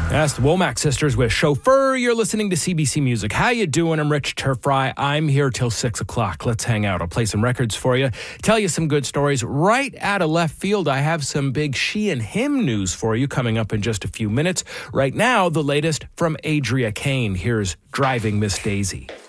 That's the Womack Sisters with Chauffeur. You're listening to CBC Music. How you doing? I'm Rich Turfry. I'm here till 6 o'clock. Let's hang out. I'll play some records for you, tell you some good stories. Right out of left field, I have some big she and him news for you coming up in just a few minutes. Right now, the latest from Adria Kane. Here's Driving Miss Daisy.